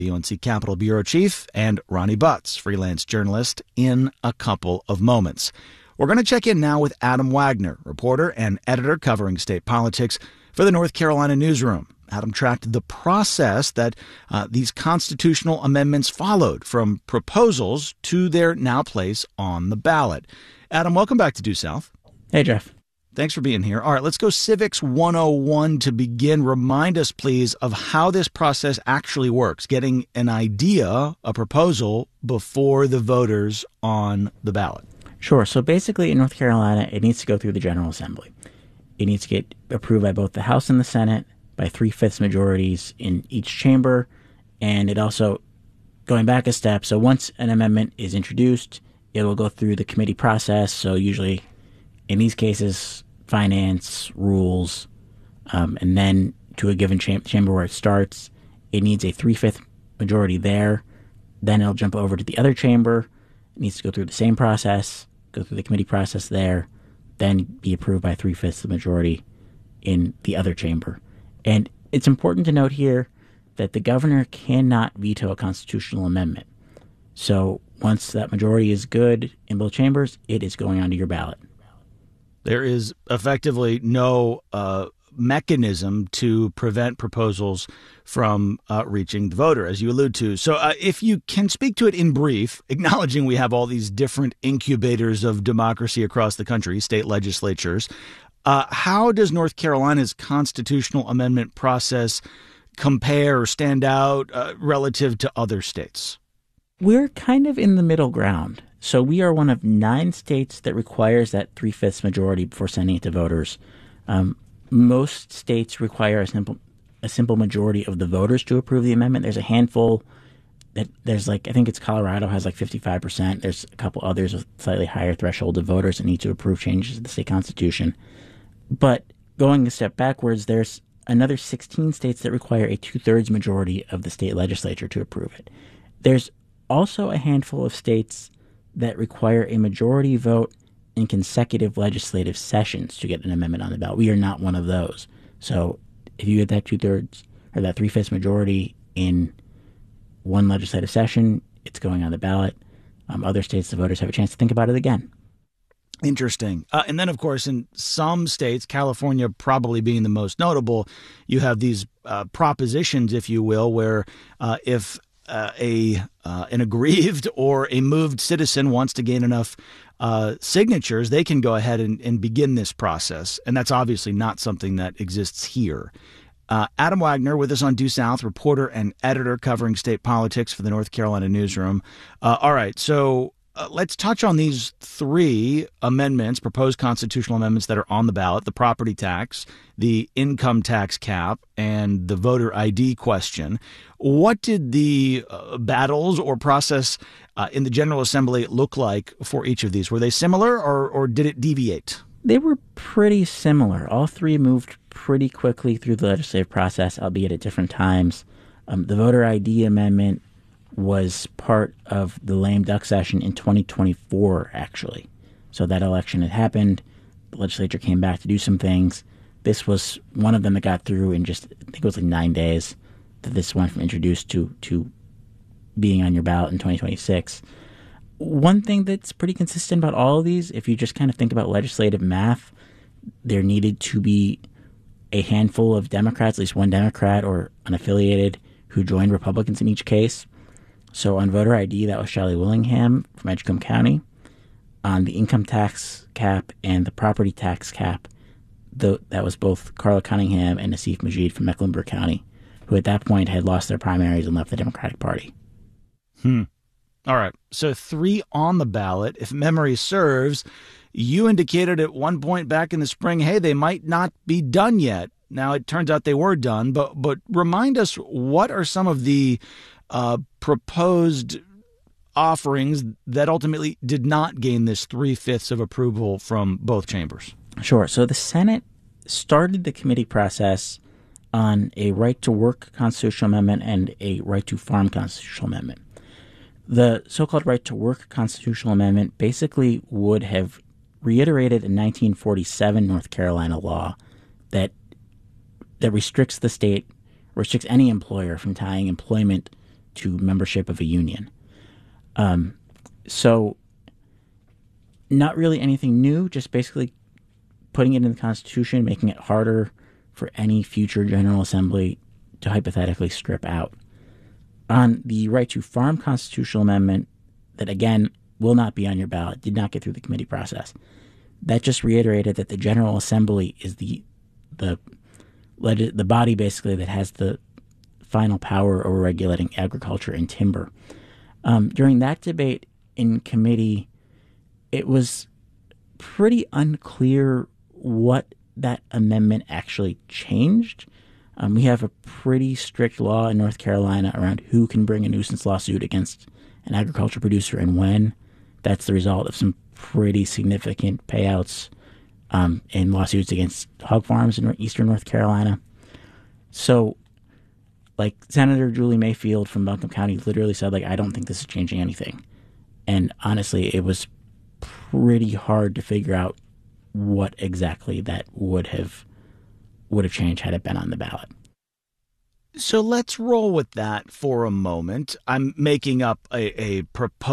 the UNC Capitol Bureau Chief, and Ronnie Butts, freelance journalist, in a couple of moments. We're going to check in now with Adam Wagner, reporter and editor covering state politics for the North Carolina Newsroom. Adam tracked the process that these constitutional amendments followed, from proposals to their now place on the ballot. Adam, welcome back to Due South. Hey, Jeff. Thanks for being here. All right, let's go Civics 101 to begin. Remind us, please, of how this process actually works, getting an idea, a proposal, before the voters on the ballot. Sure. So basically in North Carolina, it needs to go through the General Assembly. It needs to get approved by both the House and the Senate by 3/5 majorities in each chamber. And it also, going back a step, so once an amendment is introduced, it will go through the committee process. So usually in these cases, finance, rules, and then to a given chamber where it starts, it needs a 3/5 majority there. Then it'll jump over to the other chamber. It needs to go through the same process, go through the committee process there, then be approved by 3/5 majority in the other chamber. And it's important to note here that the governor cannot veto a constitutional amendment. So once that majority is good in both chambers, it is going onto your ballot. There is effectively no mechanism to prevent proposals from reaching the voter, as you allude to. So if you can speak to it in brief, acknowledging we have all these different incubators of democracy across the country, state legislatures, how does North Carolina's constitutional amendment process compare or stand out relative to other states? We're kind of in the middle ground. So we are one of 9 states that requires that 3/5 majority before sending it to voters. Most states require a simple majority of the voters to approve the amendment. There's a handful that there's I think it's Colorado has 55%. There's a couple others with slightly higher threshold of voters that need to approve changes to the state constitution. But going a step backwards, there's another 16 states that require a 2/3 majority of the state legislature to approve it. There's also a handful of states that require a majority vote in consecutive legislative sessions to get an amendment on the ballot. We are not one of those. So if you get that 2/3 or that 3/5 majority in one legislative session, it's going on the ballot. Other states, the voters have a chance to think about it again. Interesting. And then, of course, in some states, California probably being the most notable, you have these propositions, if you will, where if an aggrieved or a moved citizen wants to gain enough signatures, they can go ahead and begin this process. And that's obviously not something that exists here. Adam Wagner with us on Due South, reporter and editor covering state politics for the North Carolina Newsroom. All right, so let's touch on these 3 amendments, proposed constitutional amendments that are on the ballot: the property tax, the income tax cap, and the voter ID question. What did the battles or process in the General Assembly look like for each of these? Were they similar or did it deviate? They were pretty similar. All 3 moved pretty quickly through the legislative process, albeit at different times. The voter ID amendment was part of the lame duck session in 2024, actually. So that election had happened. The legislature came back to do some things. This was one of them that got through in just, I think it was 9 days, that this went from introduced to being on your ballot in 2026. One thing that's pretty consistent about all of these, if you just kind of think about legislative math, there needed to be a handful of Democrats, at least one Democrat or unaffiliated, who joined Republicans in each case. So on voter ID, that was Shelley Willingham from Edgecombe County. On the income tax cap and the property tax cap, that was both Carla Cunningham and Asif Majid from Mecklenburg County, who at that point had lost their primaries and left the Democratic Party. All right. So 3 on the ballot. If memory serves, you indicated at one point back in the spring, hey, they might not be done yet. Now, it turns out they were done. But remind us, what are some of the proposed offerings that ultimately did not gain this 3/5 of approval from both chambers? Sure. So the Senate started the committee process on a right-to-work constitutional amendment and a right-to-farm constitutional amendment. The so-called right-to-work constitutional amendment basically would have reiterated a 1947 North Carolina law that restricts any employer from tying employment to membership of a union. So not really anything new, just basically putting it in the Constitution, making it harder for any future General Assembly to hypothetically strip out. On the right to farm constitutional amendment, that again will not be on your ballot, did not get through the committee process. That just reiterated that the General Assembly is the body basically that has the final power over regulating agriculture and timber. During that debate in committee, it was pretty unclear what that amendment actually changed. We have a pretty strict law in North Carolina around who can bring a nuisance lawsuit against an agriculture producer and when. That's the result of some pretty significant payouts in lawsuits against hog farms in eastern North Carolina. So, like, Senator Julie Mayfield from Buncombe County literally said, like, I don't think this is changing anything. And honestly, it was pretty hard to figure out what exactly that would have changed had it been on the ballot. So let's roll with that for a moment. I'm making up a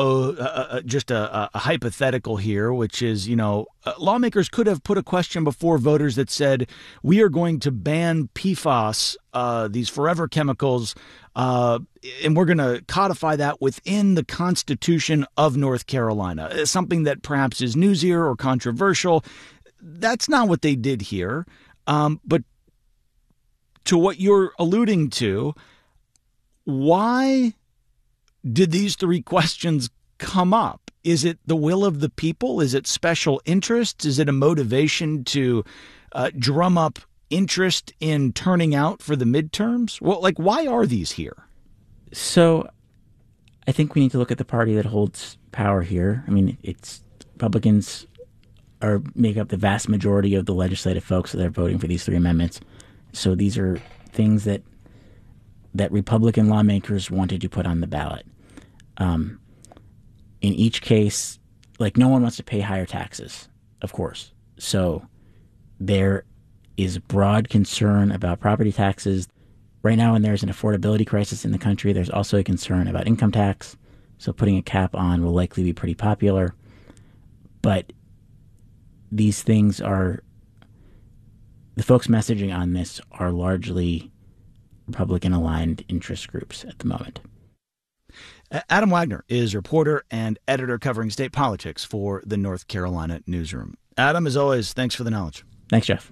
hypothetical here, which is, lawmakers could have put a question before voters that said, we are going to ban PFAS, these forever chemicals, and we're going to codify that within the Constitution of North Carolina, something that perhaps is newsier or controversial. That's not what they did here. But to what you're alluding to, why did these three questions come up? Is it the will of the people? Is it special interests? Is it a motivation to drum up interest in turning out for the midterms? Well, why are these here? So I think we need to look at the party that holds power here. I mean, it's Republicans make up the vast majority of the legislative folks that are voting for these three amendments. So these are things that Republican lawmakers wanted to put on the ballot. In each case, no one wants to pay higher taxes, of course. So there is broad concern about property taxes. Right now, when there's an affordability crisis in the country, there's also a concern about income tax. So putting a cap on will likely be pretty popular. But these things are... The folks messaging on this are largely Republican-aligned interest groups at the moment. Adam Wagner is reporter and editor covering state politics for the North Carolina Newsroom. Adam, as always, thanks for the knowledge. Thanks, Jeff.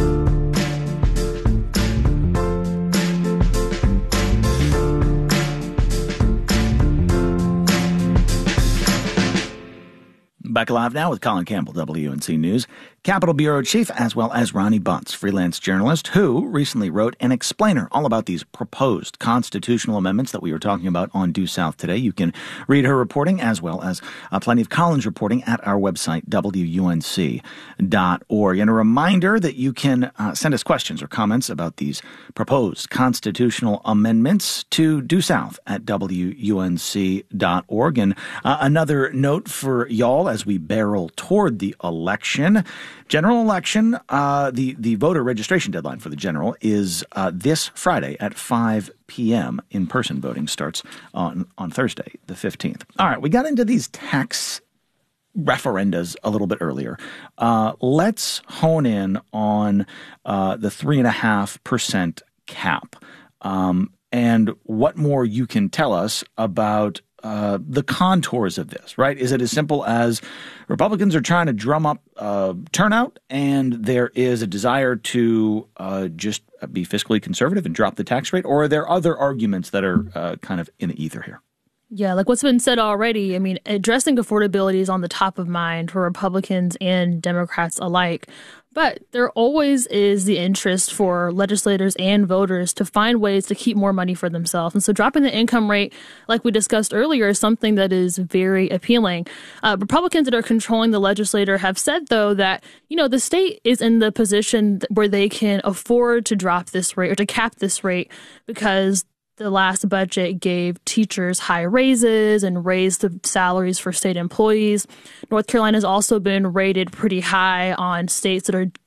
Back live now with Colin Campbell, WUNC News, Capitol Bureau Chief, as well as Ronnie Bunce, freelance journalist, who recently wrote an explainer all about these proposed constitutional amendments that we were talking about on Due South today. You can read her reporting as well as plenty of Colin's reporting at our website, WUNC.org. And a reminder that you can send us questions or comments about these proposed constitutional amendments to Due South at WUNC.org. And another note for y'all as we barrel toward the election. General election, the voter registration deadline for the general is this Friday at 5 p.m. In-person voting starts on Thursday, the 15th. All right, we got into these tax referendas a little bit earlier. Let's hone in on the 3.5% cap and what more you can tell us about the contours of this, right? Is it as simple as Republicans are trying to drum up turnout and there is a desire to just be fiscally conservative and drop the tax rate? Or are there other arguments that are kind of in the ether here? Yeah, like what's been said already, I mean, addressing affordability is on the top of mind for Republicans and Democrats alike. But there always is the interest for legislators and voters to find ways to keep more money for themselves. And so dropping the income rate, like we discussed earlier, is something that is very appealing. Republicans that are controlling the legislature have said, though, that, the state is in the position where they can afford to drop this rate or to cap this rate because the last budget gave teachers high raises and raised the salaries for state employees. North Carolina has also been rated pretty high on states that are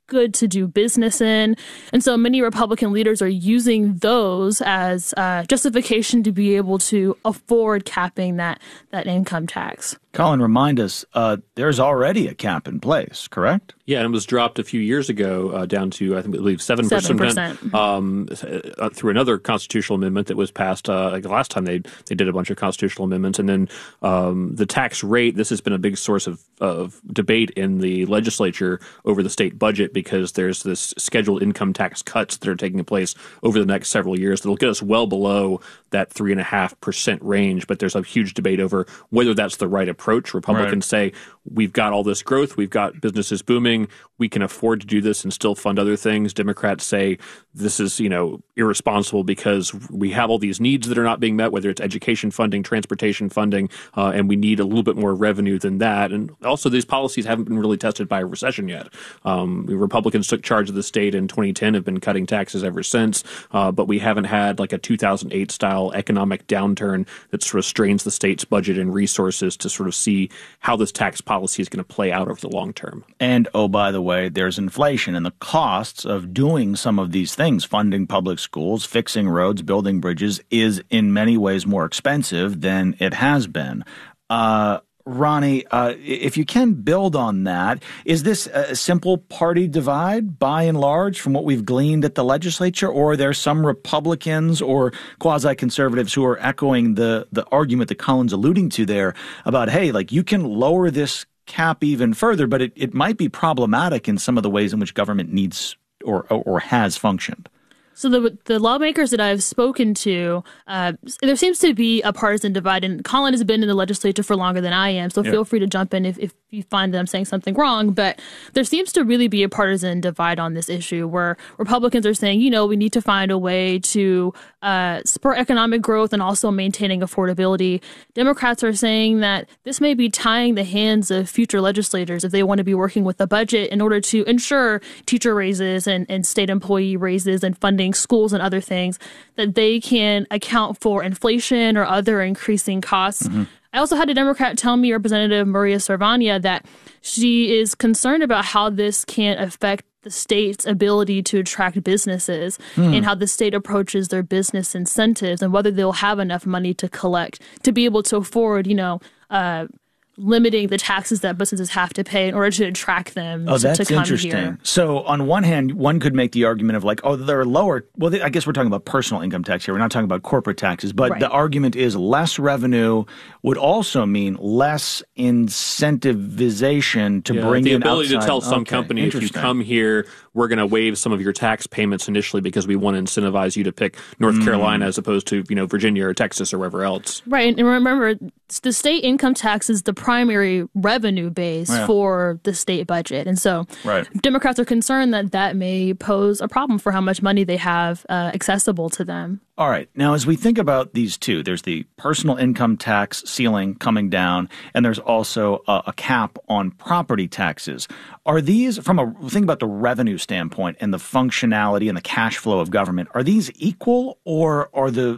good to do business in. And so many Republican leaders are using those as justification to be able to afford capping that income tax. Colin, remind us, there's already a cap in place, correct? Yeah, and it was dropped a few years ago down to, I believe, 7%. Through another constitutional amendment that was passed like the last time they did a bunch of constitutional amendments. And then the tax rate, this has been a big source of debate in the legislature over the state budget because there's this scheduled income tax cuts that are taking place over the next several years that'll get us well below that 3.5% range. But there's a huge debate over whether that's the right approach. Republicans say, we've got all this growth, we've got businesses booming, we can afford to do this and still fund other things. Democrats say this is, irresponsible because we have all these needs that are not being met, whether it's education funding, transportation funding, and we need a little bit more revenue than that. And also these policies haven't been really tested by a recession yet. Republicans took charge of the state in 2010, have been cutting taxes ever since, but we haven't had like a 2008 style economic downturn that sort of strains the state's budget and resources to sort of see how this tax policy is going to play out over the long term. And, oh, by the way, there's inflation, and the costs of doing some of these things, funding public schools, fixing roads, building bridges, is in many ways more expensive than it has been. Ronnie, if you can build on that, is this a simple party divide by and large from what we've gleaned at the legislature, or are there some Republicans or quasi-conservatives who are echoing the argument that Colin's alluding to there about, hey, like you can lower this cap even further, but it might be problematic in some of the ways in which government needs or has functioned? So the lawmakers that I've spoken to, there seems to be a partisan divide, and Colin has been in the legislature for longer than I am, so feel free to jump in if you find that I'm saying something wrong. But there seems to really be a partisan divide on this issue where Republicans are saying, we need to find a way to spur economic growth and also maintaining affordability. Democrats are saying that this may be tying the hands of future legislators if they want to be working with the budget in order to ensure teacher raises and state employee raises and funding schools and other things, that they can account for inflation or other increasing costs. Mm-hmm. I also had a Democrat tell me, Representative Maria Cervania, that she is concerned about how this can affect the state's ability to attract businesses and how the state approaches their business incentives and whether they'll have enough money to collect to be able to afford, limiting the taxes that businesses have to pay in order to attract them to come interesting. Here. So on one hand, one could make the argument of like, they're lower. Well, I guess we're talking about personal income tax here. We're not talking about corporate taxes. But the argument is less revenue would also mean less incentivization to bring in outside. The ability to tell some company, if you come here, we're going to waive some of your tax payments initially because we want to incentivize you to pick North Carolina as opposed to, Virginia or Texas or wherever else. Right. And remember, the state income tax is the primary revenue base for the state budget. And so Democrats are concerned that may pose a problem for how much money they have accessible to them. All right. Now, as we think about these two, there's the personal income tax ceiling coming down, and there's also a cap on property taxes. Are these, think about the revenue standpoint and the functionality and the cash flow of government, are these equal, or are the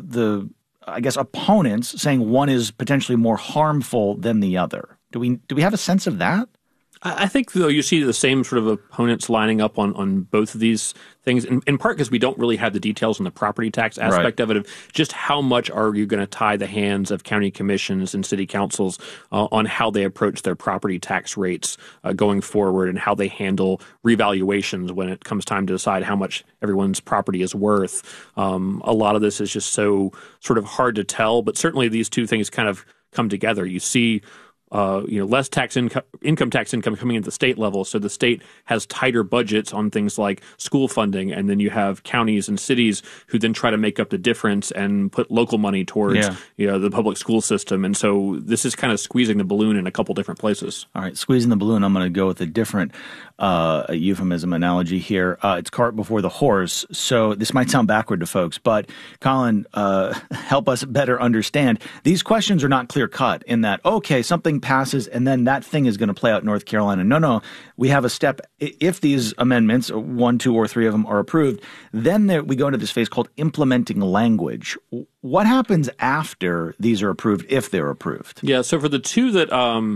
I guess, opponents saying one is potentially more harmful than the other? Do we have a sense of that? I think, though, you see the same sort of opponents lining up on both of these things, in part because we don't really have the details on the property tax aspect of it, of just how much are you going to tie the hands of county commissions and city councils on how they approach their property tax rates going forward and how they handle revaluations when it comes time to decide how much everyone's property is worth. A lot of this is just so sort of hard to tell, but certainly these two things kind of come together. You see less income tax income coming into the state level. So the state has tighter budgets on things like school funding. And then you have counties and cities who then try to make up the difference and put local money towards the public school system. And so this is kind of squeezing the balloon in a couple different places. All right, squeezing the balloon. I'm going to go with a different euphemism analogy here. It's cart before the horse. So this might sound backward to folks, but Colin, help us better understand. These questions are not clear cut in that, okay, something passes and then that thing is going to play out in North Carolina. No, we have a step. If these amendments, 1, 2, or 3 of them are approved, then we go into this phase called implementing language. What happens after these are approved, if they're approved? Yeah, so for the two that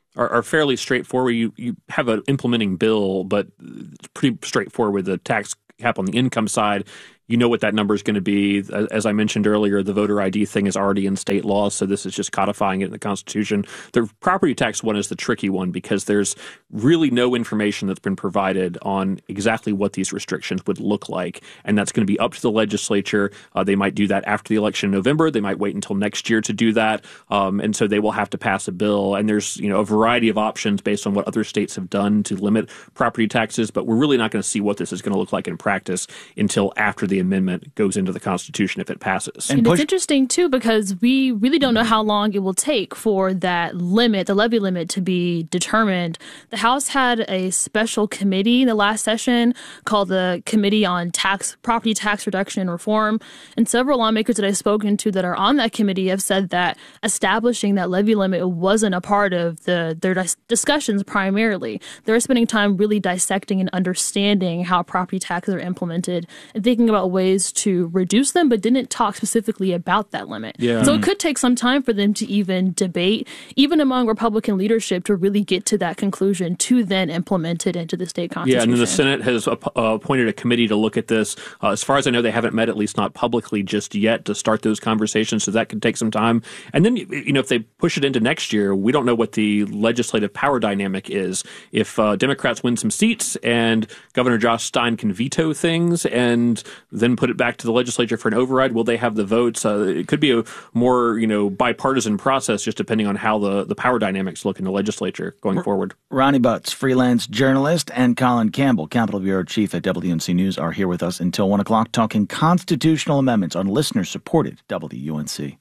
are fairly straightforward. You have an implementing bill, but it's pretty straightforward with the tax cap on the income side. You know what that number is going to be. As I mentioned earlier, the voter ID thing is already in state law, so this is just codifying it in the Constitution. The property tax one is the tricky one because there's really no information that's been provided on exactly what these restrictions would look like, and that's going to be up to the legislature. They might do that after the election in November. They might wait until next year to do that, and so they will have to pass a bill. And there's a variety of options based on what other states have done to limit property taxes, but we're really not going to see what this is going to look like in practice until after the amendment goes into the Constitution if it passes. And it's interesting, too, because we really don't know how long it will take for that limit, the levy limit, to be determined. The House had a special committee in the last session called the Committee on Property Tax Reduction and Reform. And several lawmakers that I've spoken to that are on that committee have said that establishing that levy limit wasn't a part of their discussions primarily. They're spending time really dissecting and understanding how property taxes are implemented and thinking about ways to reduce them, but didn't talk specifically about that limit. Yeah. So it could take some time for them to even debate, even among Republican leadership, to really get to that conclusion to then implement it into the state constitution. Yeah, and then the Senate has appointed a committee to look at this. As far as I know, they haven't met, at least not publicly just yet, to start those conversations, so that could take some time. And then, if they push it into next year, we don't know what the legislative power dynamic is. If Democrats win some seats and Governor Josh Stein can veto things and then put it back to the legislature for an override, will they have the votes? It could be a more, bipartisan process, just depending on how the power dynamics look in the legislature going forward. Ronnie Butts, freelance journalist, and Colin Campbell, Capitol Bureau Chief at WUNC News, are here with us until 1 o'clock talking constitutional amendments on listener-supported WUNC.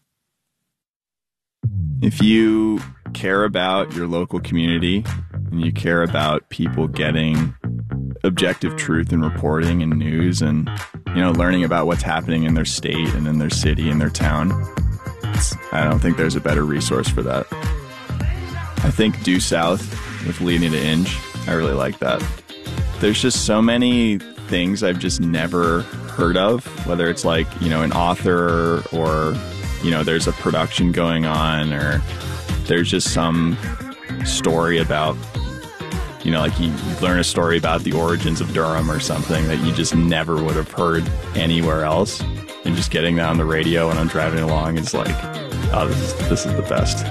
If you care about your local community and you care about people getting objective truth and reporting and news and, learning about what's happening in their state and in their city and their town, I don't think there's a better resource for that. I think Due South with Leading to Inge, I really like that. There's just so many things I've just never heard of, whether it's like, an author or, there's a production going on or there's just some story about, like you learn a story about the origins of Durham or something that you just never would have heard anywhere else. And just getting that on the radio when I'm driving along is like, oh, this is the best.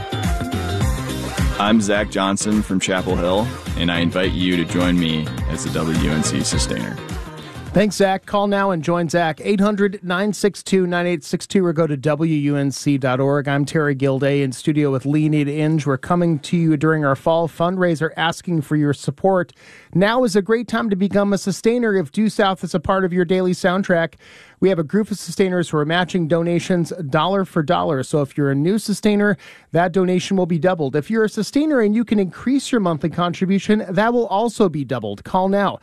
I'm Zach Johnson from Chapel Hill, and I invite you to join me as a WUNC sustainer. Thanks, Zach. Call now and join Zach. 800-962-9862 or go to WUNC.org. I'm Terry Gilday in studio with Lee Need Inge. We're coming to you during our fall fundraiser asking for your support. Now is a great time to become a sustainer if Due South is a part of your daily soundtrack. We have a group of sustainers who are matching donations dollar for dollar. So if you're a new sustainer, that donation will be doubled. If you're a sustainer and you can increase your monthly contribution, that will also be doubled. Call now,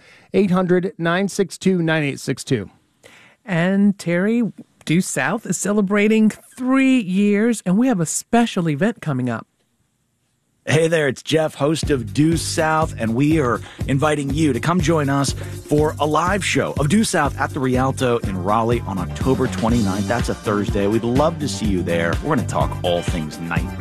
800-962-9862. And Terry, Due South is celebrating 3 years, and we have a special event coming up. Hey there, it's Jeff, host of Due South, and we are inviting you to come join us for a live show of Due South at the Rialto in Raleigh on October 29th. That's a Thursday. We'd love to see you there. We're going to talk all things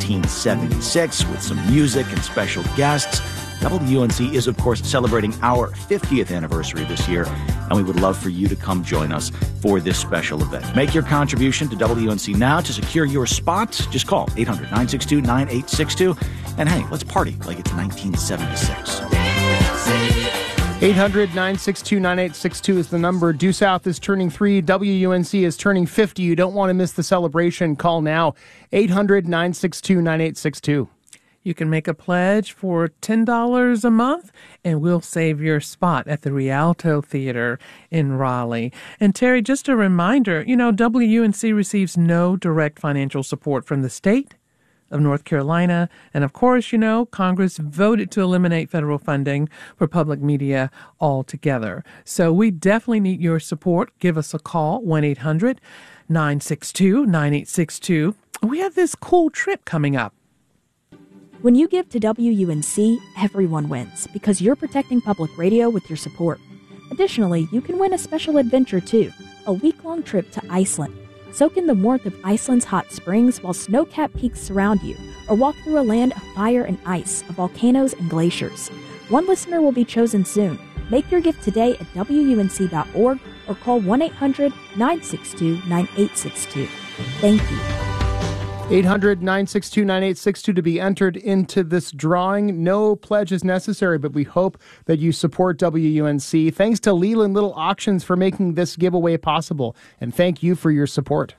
1976 with some music and special guests. WUNC is, of course, celebrating our 50th anniversary this year, and we would love for you to come join us for this special event. Make your contribution to WUNC now to secure your spot. Just call 800-962-9862, and hey, let's party like it's 1976. 800-962-9862 is the number. Due South is turning 3. WUNC is turning 50. You don't want to miss the celebration. Call now, 800-962-9862. You can make a pledge for $10 a month, and we'll save your spot at the Rialto Theater in Raleigh. And Terry, just a reminder, WUNC receives no direct financial support from the state of North Carolina. And of course, Congress voted to eliminate federal funding for public media altogether. So we definitely need your support. Give us a call, 1-800-962-9862. We have this cool trip coming up. When you give to WUNC, everyone wins because you're protecting public radio with your support. Additionally, you can win a special adventure too, a week-long trip to Iceland. Soak in the warmth of Iceland's hot springs while snow-capped peaks surround you, or walk through a land of fire and ice, of volcanoes and glaciers. One listener will be chosen soon. Make your gift today at WUNC.org or call 1-800-962-9862. Thank you. 800-962-9862 to be entered into this drawing. No pledge is necessary, but we hope that you support WUNC. Thanks to Leland Little Auctions for making this giveaway possible, and thank you for your support.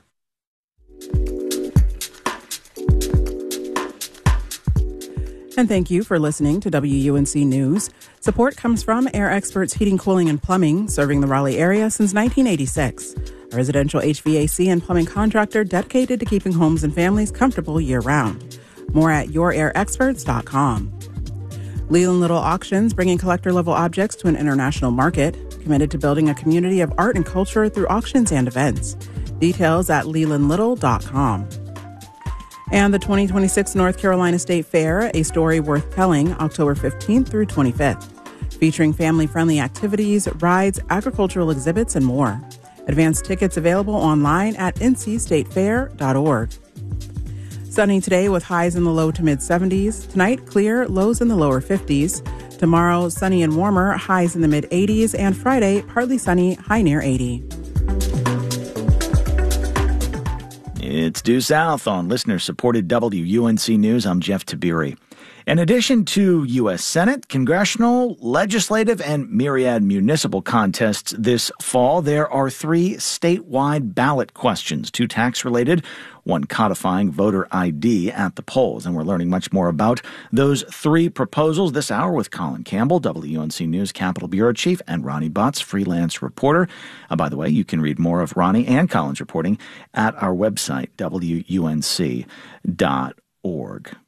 And thank you for listening to WUNC News. Support comes from Air Experts Heating, Cooling, and Plumbing, serving the Raleigh area since 1986. A residential HVAC and plumbing contractor dedicated to keeping homes and families comfortable year-round. More at yourairexperts.com. Leland Little Auctions, bringing collector-level objects to an international market, committed to building a community of art and culture through auctions and events. Details at lelandlittle.com. And the 2026 North Carolina State Fair, a story worth telling, October 15th through 25th, featuring family-friendly activities, rides, agricultural exhibits, and more. Advanced tickets available online at ncstatefair.org. Sunny today with highs in the low to mid-70s. Tonight, clear, lows in the lower 50s. Tomorrow, sunny and warmer, highs in the mid-80s. And Friday, partly sunny, high near 80. It's Due South on listener-supported WUNC News. I'm Jeff Tabiri. In addition to U.S. Senate, congressional, legislative, and myriad municipal contests this fall, there are 3 statewide ballot questions, 2 tax-related, 1 codifying voter ID at the polls. And we're learning much more about those 3 proposals this hour with Colin Campbell, WUNC News Capitol Bureau Chief, and Ronnie Butts, freelance reporter. By the way, you can read more of Ronnie and Colin's reporting at our website, WUNC.org.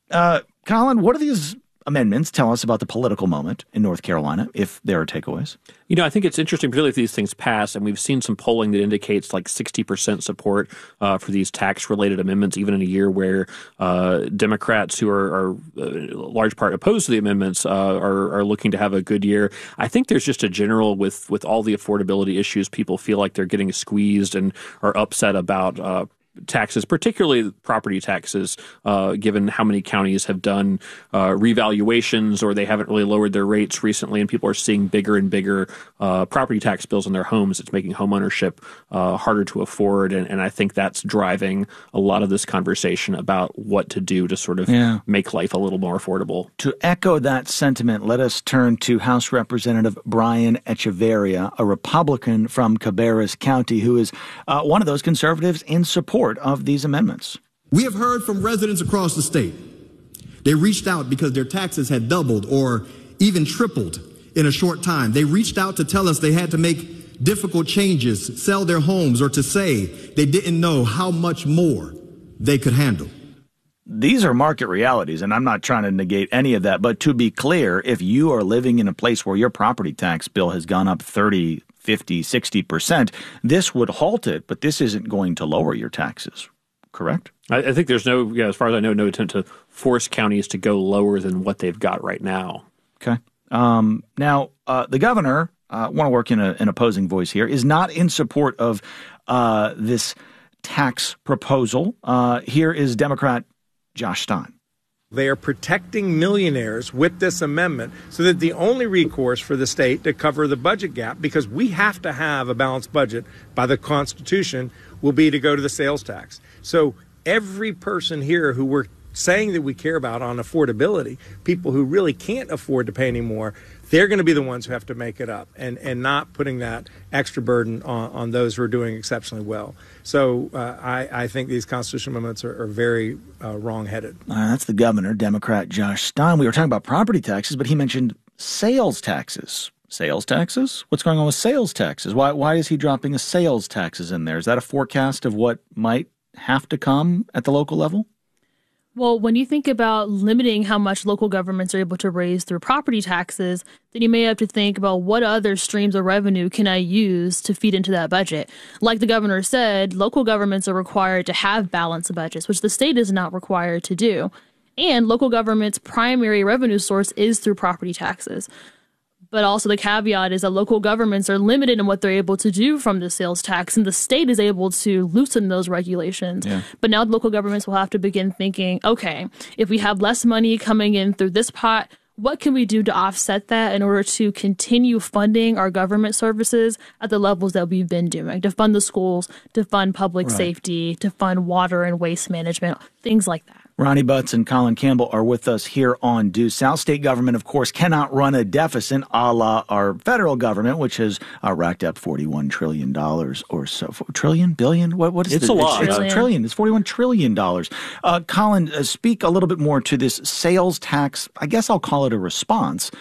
Colin, what do these amendments tell us about the political moment in North Carolina, if there are takeaways? You know, I think it's interesting, particularly if these things pass, and we've seen some polling that indicates like 60% support for these tax-related amendments, even in a year where Democrats who are large part opposed to the amendments are looking to have a good year. I think there's just a general, with all the affordability issues, people feel like they're getting squeezed and are upset about taxes, particularly property taxes, given how many counties have done revaluations or they haven't really lowered their rates recently, and people are seeing bigger and bigger property tax bills on their homes. It's making homeownership harder to afford, and I think that's driving a lot of this conversation about what to do to sort of make life a little more affordable. To echo that sentiment, let us turn to House Representative Brian Echeverria, a Republican from Cabarrus County, who is one of those conservatives in support of these amendments. We have heard from residents across the state. They reached out because their taxes had doubled or even tripled in a short time. They reached out to tell us they had to make difficult changes, sell their homes, or to say they didn't know how much more they could handle. These are market realities, and I'm not trying to negate any of that. But to be clear, if you are living in a place where your property tax bill has gone up 30, 50, 60%, this would halt it, but this isn't going to lower your taxes, correct? I think there's no, as far as I know, no intent to force counties to go lower than what they've got right now. Okay. Now, the governor, want to work in an opposing voice here, is not in support of this tax proposal. Here is Democrat Josh Stein. They are protecting millionaires with this amendment so that the only recourse for the state to cover the budget gap, because we have to have a balanced budget by the Constitution, will be to go to the sales tax. So every person here who we're saying that we care about on affordability, people who really can't afford to pay anymore, they're going to be the ones who have to make it up, and not putting that extra burden on those who are doing exceptionally well. So I think these constitutional amendments are very wrong-headed. That's the governor, Democrat Josh Stein. We were talking about property taxes, but he mentioned sales taxes. Sales taxes? What's going on with sales taxes? Why is he dropping the sales taxes in there? Is that a forecast of what might have to come at the local level? Well, when you think about limiting how much local governments are able to raise through property taxes, then you may have to think about what other streams of revenue can I use to feed into that budget. Like the governor said, local governments are required to have balanced budgets, which the state is not required to do. And local government's primary revenue source is through property taxes. But also the caveat is that local governments are limited in what they're able to do from the sales tax, and the state is able to loosen those regulations. Yeah. But now local governments will have to begin thinking, okay, if we have less money coming in through this pot, what can we do to offset that in order to continue funding our government services at the levels that we've been doing, to fund the schools, to fund public safety, to fund water and waste management, things like that. Ronnie Butts and Colin Campbell are with us here on Due South. State government, of course, cannot run a deficit a la our federal government, which has racked up $41 trillion or so. Trillion? Billion? What is it? It's a lot. It's a trillion. It's $41 trillion. Colin, speak a little bit more to this sales tax. I guess I'll call it a response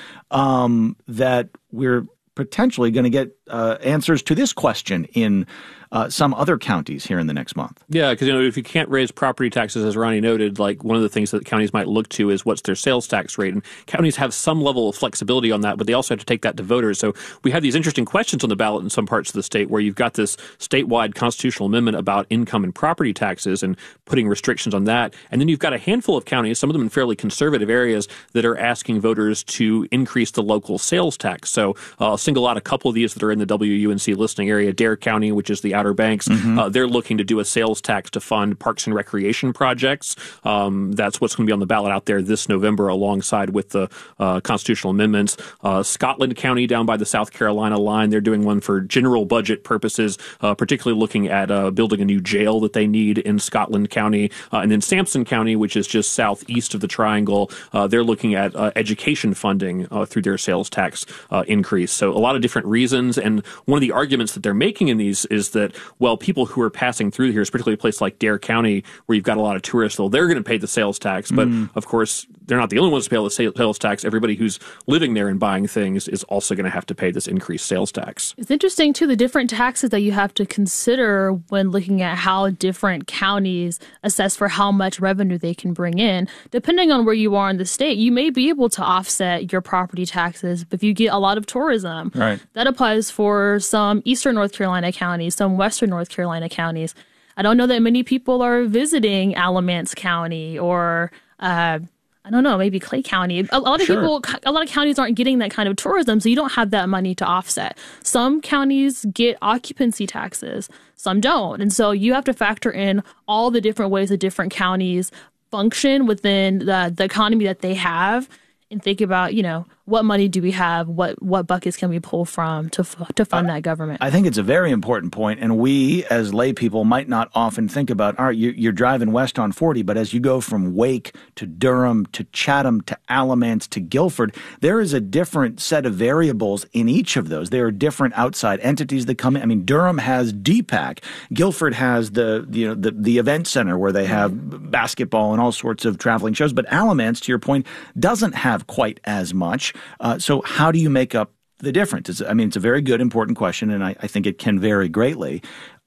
that we're potentially going to get answers to this question in some other counties here in the next month. Yeah, because if you can't raise property taxes, as Ronnie noted, like one of the things that counties might look to is what's their sales tax rate. And counties have some level of flexibility on that, but they also have to take that to voters. So we have these interesting questions on the ballot in some parts of the state where you've got this statewide constitutional amendment about income and property taxes and putting restrictions on that. And then you've got a handful of counties, some of them in fairly conservative areas, that are asking voters to increase the local sales tax. So I'll single out a couple of these that are in the WUNC listening area. Dare County, which is the Outer Banks, they're looking to do a sales tax to fund parks and recreation projects. That's what's going to be on the ballot out there this November alongside with the constitutional amendments. Scotland County down by the South Carolina line, they're doing one for general budget purposes, particularly looking at building a new jail that they need in Scotland County. And then Sampson County, which is just southeast of the Triangle, they're looking at education funding through their sales tax increase. So a lot of different reasons. And one of the arguments that they're making in these is that, well, people who are passing through here, particularly a place like Dare County, where you've got a lot of tourists, well, they're going to pay the sales tax. But of course, they're not the only ones to pay the sales tax. Everybody who's living there and buying things is also going to have to pay this increased sales tax. It's interesting, too, the different taxes that you have to consider when looking at how different counties assess for how much revenue they can bring in. Depending on where you are in the state, you may be able to offset your property taxes if you get a lot of tourism. Right. That applies for some eastern North Carolina counties, some western North Carolina counties. I don't know that many people are visiting Alamance County or I don't know, maybe Clay County. A lot of people, a lot of counties aren't getting that kind of tourism, so you don't have that money to offset. Some counties get occupancy taxes, some don't. And so you have to factor in all the different ways that different counties function within the economy that they have and think about, what money do we have? What buckets can we pull from to fund that government? I think it's a very important point, and we as lay people might not often think about, all right, you're driving west on 40, but as you go from Wake to Durham to Chatham to Alamance to Guilford, there is a different set of variables in each of those. There are different outside entities that come in. I mean, Durham has DPAC. Guilford has the event center where they have basketball and all sorts of traveling shows, but Alamance, to your point, doesn't have quite as much. So how do you make up the difference? It's a very good, important question, and I think it can vary greatly.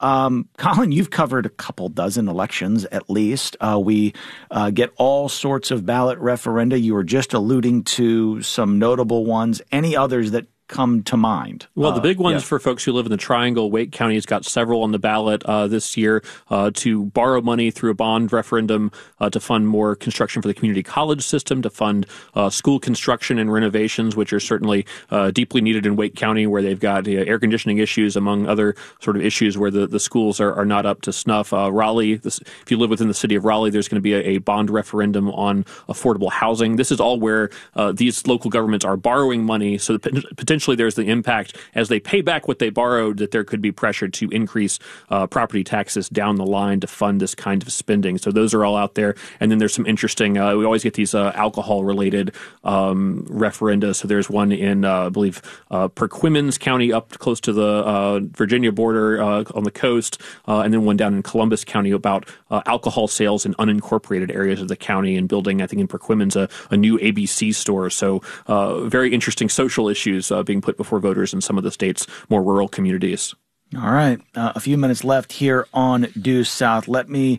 Colin, you've covered a couple dozen elections at least. We get all sorts of ballot referenda. You were just alluding to some notable ones. Any others that come to mind? Well, the big ones for folks who live in the Triangle, Wake County has got several on the ballot this year to borrow money through a bond referendum to fund more construction for the community college system, to fund school construction and renovations, which are certainly deeply needed in Wake County, where they've got air conditioning issues, among other sort of issues where the schools are not up to snuff. Raleigh, if you live within the city of Raleigh, there's going to be a bond referendum on affordable housing. This is all where these local governments are borrowing money, so potentially there's the impact as they pay back what they borrowed that there could be pressure to increase property taxes down the line to fund this kind of spending. So those are all out there. And then there's some interesting, we always get these alcohol-related referenda. So there's one in, I believe, Perquimans County up close to the Virginia border on the coast, and then one down in Columbus County about alcohol sales in unincorporated areas of the county and building, I think in Perquimans, a new ABC store. So very interesting social issues being put before voters in some of the state's more rural communities. All right. A few minutes left here on Due South. Let me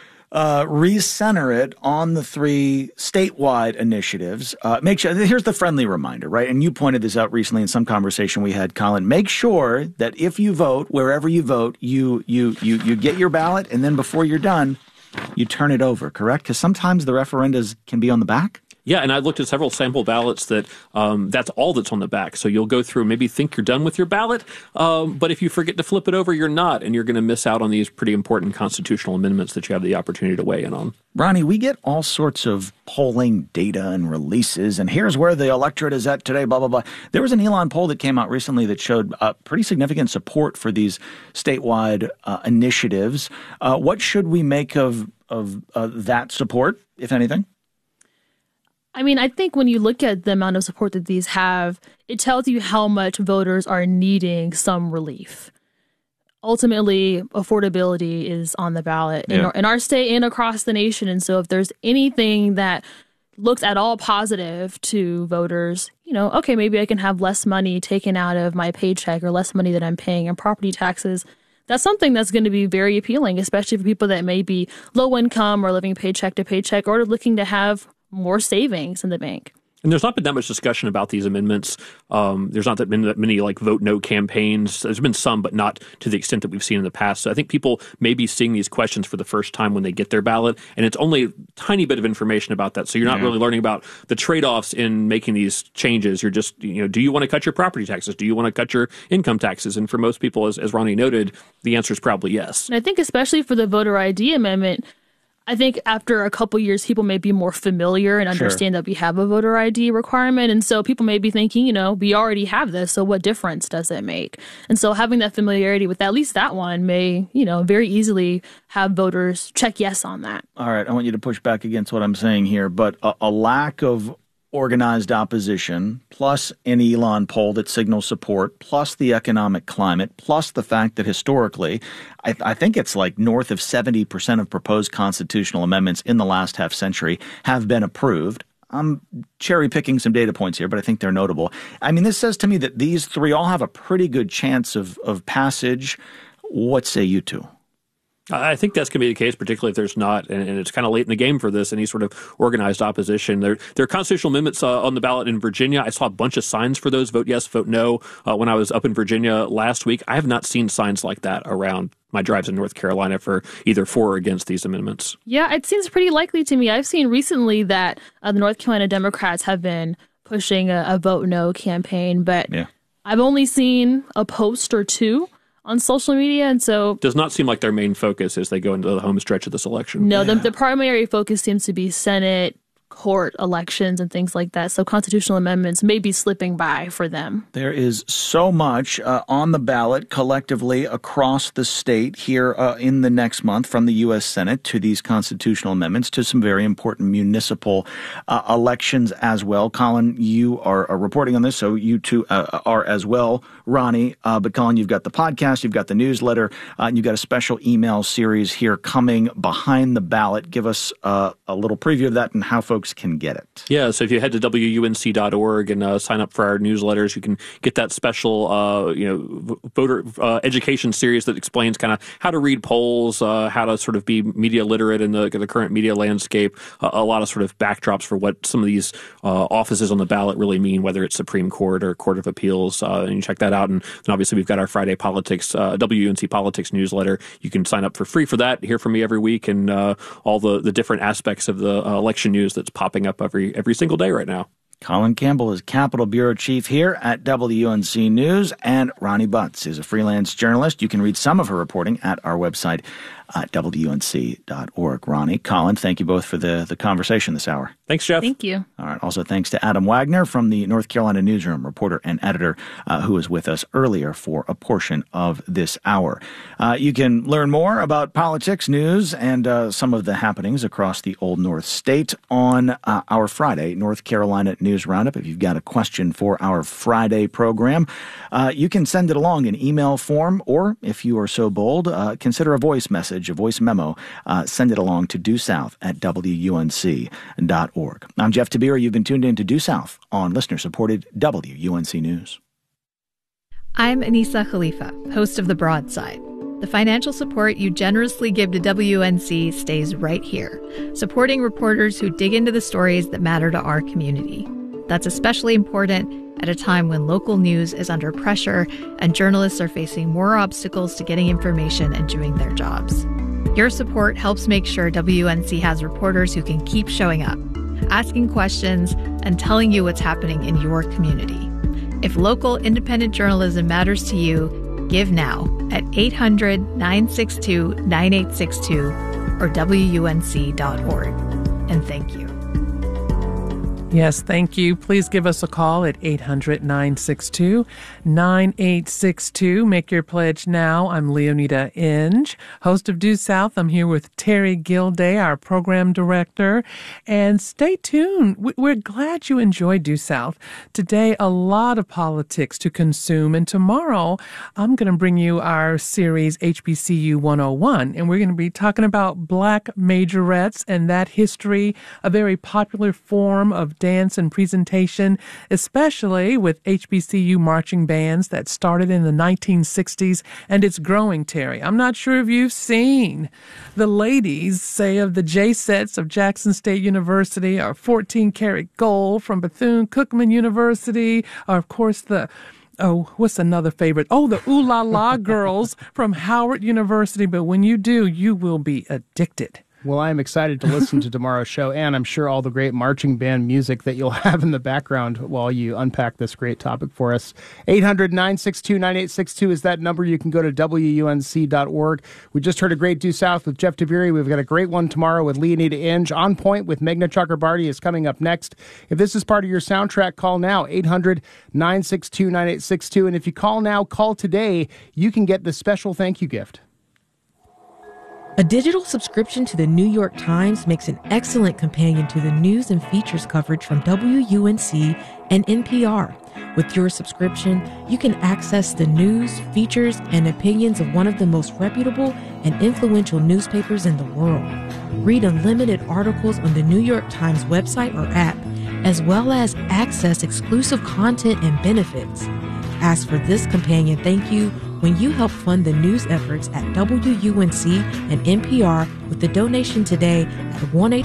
recenter it on the three statewide initiatives. Make sure, here's the friendly reminder, right? And you pointed this out recently in some conversation we had, Colin. Make sure that if you vote, wherever you vote, you get your ballot, and then before you're done, you turn it over, correct? Because sometimes the referendas can be on the back. Yeah, and I looked at several sample ballots that that's all that's on the back. So you'll go through and maybe think you're done with your ballot, but if you forget to flip it over, you're not, and you're going to miss out on these pretty important constitutional amendments that you have the opportunity to weigh in on. Ronnie, we get all sorts of polling data and releases, and here's where the electorate is at today, blah, blah, blah. There was an Elon poll that came out recently that showed pretty significant support for these statewide initiatives. What should we make of that support, if anything? I mean, I think when you look at the amount of support that these have, it tells you how much voters are needing some relief. Ultimately, affordability is on the ballot in our state and across the nation. And so if there's anything that looks at all positive to voters, okay, maybe I can have less money taken out of my paycheck or less money that I'm paying in property taxes. That's something that's going to be very appealing, especially for people that may be low income or living paycheck to paycheck or looking to have more savings in the bank. And there's not been that much discussion about these amendments. There's not that many like vote no campaigns. There's been some, but not to the extent that we've seen in the past. So I think people may be seeing these questions for the first time when they get their ballot, and it's only a tiny bit of information about that. So you're not really learning about the trade-offs in making these changes. You're just, do you want to cut your property taxes? Do you want to cut your income taxes? And for most people, as Ronnie noted, the answer is probably yes. And I think especially for the voter ID amendment, I think after a couple years, people may be more familiar and understand that we have a voter ID requirement. And so people may be thinking, we already have this, so what difference does it make? And so having that familiarity with at least that one may, very easily have voters check yes on that. All right. I want you to push back against what I'm saying here, but a lack of organized opposition, plus an Elon poll that signals support, plus the economic climate, plus the fact that historically, I think it's like north of 70% of proposed constitutional amendments in the last half century have been approved. I'm cherry picking some data points here, but I think they're notable. I mean, this says to me that these three all have a pretty good chance of passage. What say you two? I think that's going to be the case, particularly if there's not, and it's kind of late in the game for this, any sort of organized opposition. There are constitutional amendments on the ballot in Virginia. I saw a bunch of signs for those, vote yes, vote no, when I was up in Virginia last week. I have not seen signs like that around my drives in North Carolina for either for or against these amendments. Yeah, it seems pretty likely to me. I've seen recently that the North Carolina Democrats have been pushing a vote no campaign, but I've only seen a post or two on social media, and so does not seem like their main focus as they go into the home stretch of this election. No, the primary focus seems to be Senate, court elections, and things like that. So constitutional amendments may be slipping by for them. There is so much on the ballot collectively across the state here in the next month, from the U.S. Senate to these constitutional amendments to some very important municipal elections as well. Colin, you are reporting on this, so you two are as well, Ronnie. But Colin, you've got the podcast, you've got the newsletter, and you've got a special email series here coming behind the ballot. Give us a little preview of that and how folks can get it. Yeah, so if you head to WUNC.org and sign up for our newsletters, you can get that special voter education series that explains kind of how to read polls, how to sort of be media literate in the current media landscape, a lot of sort of backdrops for what some of these offices on the ballot really mean, whether it's Supreme Court or Court of Appeals, and you check that out. And obviously we've got our Friday Politics, WUNC Politics newsletter. You can sign up for free for that, hear from me every week, and all the different aspects of the election news that's popping up every single day right now. Colin Campbell is Capitol Bureau Chief here at WUNC News, and Ronnie Butts is a freelance journalist. You can read some of her reporting at our website, WUNC.org. Ronnie, Colin, thank you both for the conversation this hour. Thanks, Jeff. Thank you. All right. Also, thanks to Adam Wagner from the North Carolina Newsroom, reporter and editor, who was with us earlier for a portion of this hour. You can learn more about politics, news, and some of the happenings across the Old North State on our Friday North Carolina News Roundup. If you've got a question for our Friday program, you can send it along in email form, or if you are so bold, consider a voice message, a voice memo. Send it along to dewsouth@WUNC.org. I'm Jeff Tabira. You've been tuned in to Due South on listener-supported WUNC News. I'm Anissa Khalifa, host of The Broadside. The financial support you generously give to WUNC stays right here, supporting reporters who dig into the stories that matter to our community. That's especially important at a time when local news is under pressure and journalists are facing more obstacles to getting information and doing their jobs. Your support helps make sure WUNC has reporters who can keep showing up. asking questions, and telling you what's happening in your community. If local independent journalism matters to you, give now at 800-962-9862 or WUNC.org. And thank you. Yes, thank you. Please give us a call at 800-962-9862. Make your pledge now. I'm Leonida Inge, host of Due South. I'm here with Terry Gilday, our program director. And stay tuned. We're glad you enjoyed Due South. Today, a lot of politics to consume. And tomorrow, I'm going to bring you our series HBCU 101. And we're going to be talking about Black majorettes and that history, a very popular form of dance and presentation, especially with HBCU marching bands that started in the 1960s, and it's growing, Terry. I'm not sure if you've seen the ladies, say, of the J-sets of Jackson State University, or 14 Karat Gold from Bethune-Cookman University, or, of course, what's another favorite? Oh, the Ooh La La girls from Howard University. But when you do, you will be addicted. Well, I'm excited to listen to tomorrow's show, and I'm sure all the great marching band music that you'll have in the background while you unpack this great topic for us. 800-962-9862 is that number. You can go to WUNC.org. We just heard a great Due South with Jeff Taveri. We've got a great one tomorrow with Leonida Inge. On Point with Meghna Chakrabarty is coming up next. If this is part of your soundtrack, call now, 800-962-9862. And if you call now, call today, you can get this special thank you gift. A digital subscription to the New York Times makes an excellent companion to the news and features coverage from WUNC and NPR. With your subscription, you can access the news, features, and opinions of one of the most reputable and influential newspapers in the world. Read unlimited articles on the New York Times website or app, as well as access exclusive content and benefits. Ask for this companion thank you when you help fund the news efforts at WUNC and NPR with a donation today at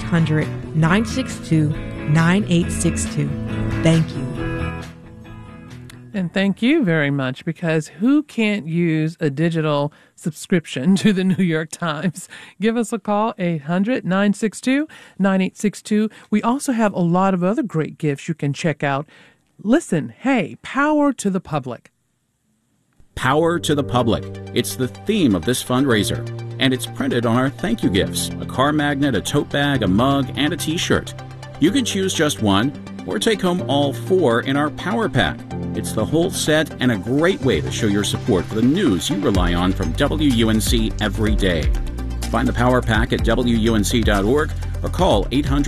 1-800-962-9862. Thank you. And thank you very much, because who can't use a digital subscription to the New York Times? Give us a call, 800-962-9862. We also have a lot of other great gifts you can check out. Listen, hey, power to the public. Power to the public. It's the theme of this fundraiser, and it's printed on our thank you gifts: a car magnet, a tote bag, a mug, and a t-shirt. You can choose just one or take home all four in our Power Pack. It's the whole set and a great way to show your support for the news you rely on from WUNC every day. Find the Power Pack at WUNC.org or call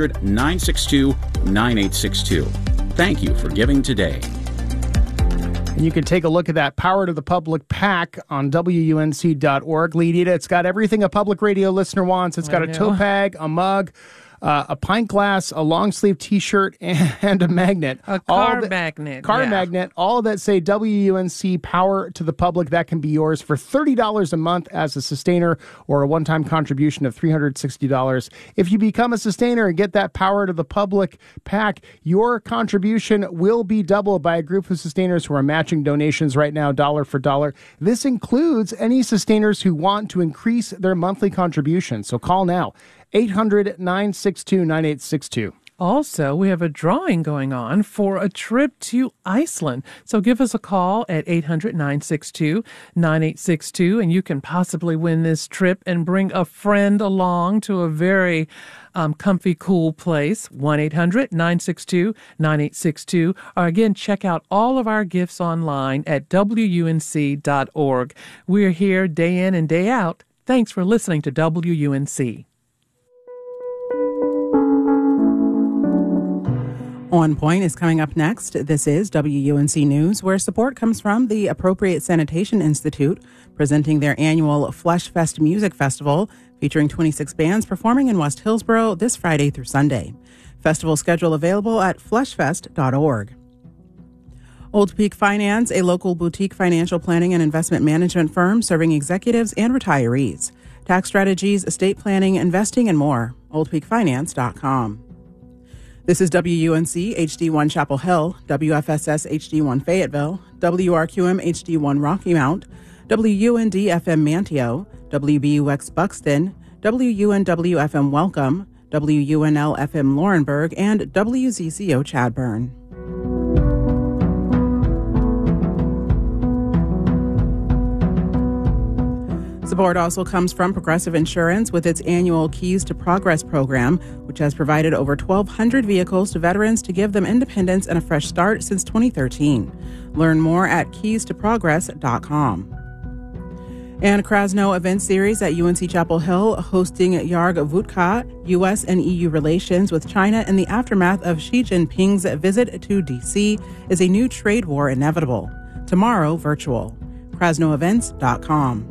800-962-9862. Thank you for giving today. And you can take a look at that Power to the Public pack on WUNC.org. Leonida, it's got everything a public radio listener wants. It's got a tote bag, a mug, a pint glass, a long sleeve T-shirt, and a magnet. A car magnet. Magnet. All that say WUNC Power to the Public. That can be yours for $30 a month as a sustainer, or a one-time contribution of $360. If you become a sustainer and get that Power to the Public pack, your contribution will be doubled by a group of sustainers who are matching donations right now, dollar for dollar. This includes any sustainers who want to increase their monthly contribution. So call now. 800-962-9862. Also, we have a drawing going on for a trip to Iceland. So give us a call at 800-962-9862, and you can possibly win this trip and bring a friend along to a very comfy, cool place. 1-800-962-9862. Or again, check out all of our gifts online at WUNC.org. We're here day in and day out. Thanks for listening to WUNC. On Point is coming up next. This is WUNC News, where support comes from the Appropriate Sanitation Institute, presenting their annual Flesh Fest Music Festival, featuring 26 bands performing in West Hillsboro this Friday through Sunday. Festival schedule available at fleshfest.org. Old Peak Finance, a local boutique financial planning and investment management firm serving executives and retirees. Tax strategies, estate planning, investing, and more. oldpeakfinance.com. This is WUNC HD1 Chapel Hill, WFSS HD1 Fayetteville, WRQM HD1 Rocky Mount, WUND FM Manteo, WBUX Buxton, WUNW FM Welcome, WUNL FM Laurenburg, and WZCO Chadburn. Support also comes from Progressive Insurance with its annual Keys to Progress program, which has provided over 1,200 vehicles to veterans to give them independence and a fresh start since 2013. Learn more at keystoprogress.com. And Krasno Event Series at UNC Chapel Hill hosting Yarg Vutka, U.S. and EU relations with China in the aftermath of Xi Jinping's visit to D.C. is a new trade war inevitable. Tomorrow, virtual. KrasnoEvents.com.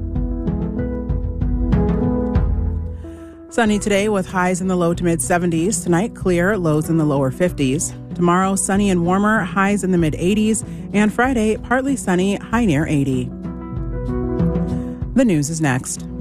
Sunny today with highs in the low to mid 70s. Tonight, clear, lows in the lower 50s. Tomorrow, sunny and warmer, highs in the mid 80s. And Friday, partly sunny, high near 80. The news is next.